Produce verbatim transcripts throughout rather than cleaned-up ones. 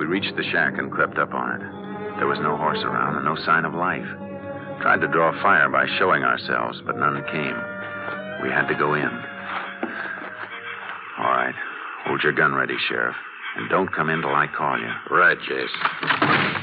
We reached the shack and crept up on it. There was no horse around and no sign of life. Tried to draw fire by showing ourselves, but none came. We had to go in. All right. Hold your gun ready, Sheriff. And don't come in till I call you. Right, Jace.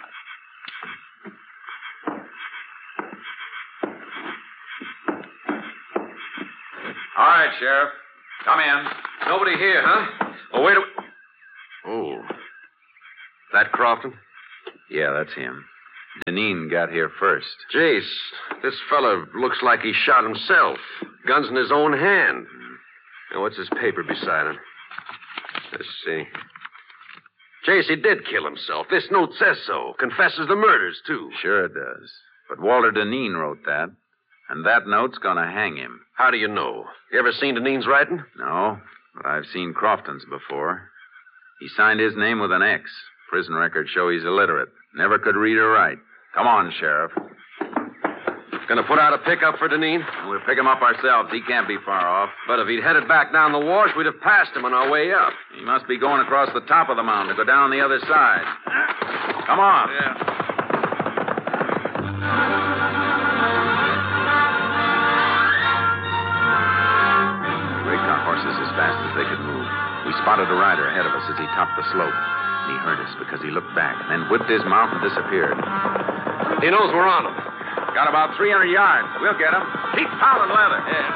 All right, Sheriff. Come in. Nobody here, huh? Oh, wait a... Oh. That Crofton? Yeah, that's him. Deneen got here first. Jace, this fella looks like he shot himself. Gun's in his own hand. Now, what's his paper beside him? Let's see. Jace, he did kill himself. This note says so. Confesses the murders, too. Sure it does. But Walter Deneen wrote that. And that note's gonna hang him. How do you know? You ever seen Deneen's writing? No, but I've seen Crofton's before. He signed his name with an X. Prison records show he's illiterate. Never could read or write. Come on, Sheriff. Gonna put out a pickup for Deneen? We'll pick him up ourselves. He can't be far off. But if he'd headed back down the wash, we'd have passed him on our way up. He must be going across the top of the mountain to go down the other side. Come on. Yeah. As fast as they could move. We spotted a rider ahead of us as he topped the slope. He heard us because he looked back, then whipped his mount and disappeared. He knows we're on him. Got about three hundred yards. We'll get him. Keep pounding leather. Yeah.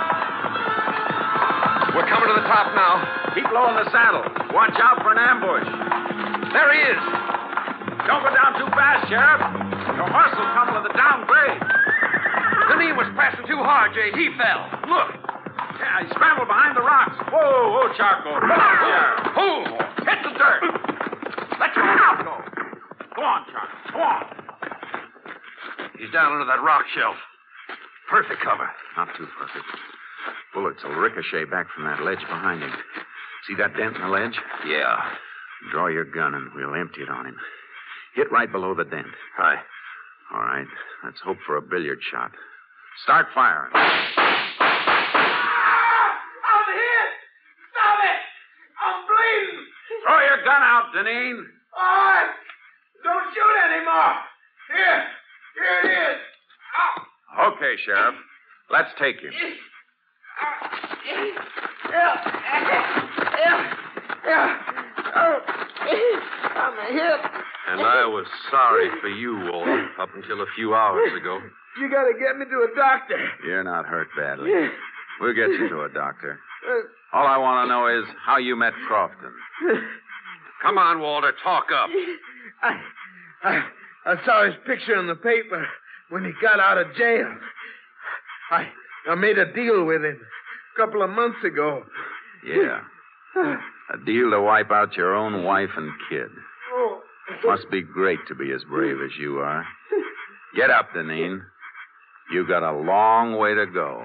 We're coming to the top now. Keep low in the saddle. Watch out for an ambush. There he is. Don't go down too fast, Sheriff. Your horse will tumble to the downgrade. Deneen was pressing too hard, Jay. He fell. Look. Yeah, he scrambled behind the rocks. Whoa, whoa, Charcoal. Come on, Sheriff. Who? Hit the dirt. Let your mouth go. Go on, Charcoal. Go on. He's down under that rock shelf. Perfect cover. Not too perfect. Bullets will ricochet back from that ledge behind him. See that dent in the ledge? Yeah. Draw your gun and we'll empty it on him. Hit right below the dent. Aye. All right. Let's hope for a billiard shot. Start firing. Throw your gun out, Deneen. All right. Don't shoot anymore. Here. Here it is. Oh. Okay, Sheriff. Let's take him. On the hip. And I was sorry for you, Walter, up until a few hours ago. You gotta get me to a doctor. You're not hurt badly. We'll get you to a doctor. All I want to know is how you met Crofton. Come on, Walter, talk up. I, I, I saw his picture in the paper when he got out of jail. I, I made a deal with him a couple of months ago. Yeah. A deal to wipe out your own wife and kid. Oh. Must be great to be as brave as you are. Get up, Deneen. You got a long way to go.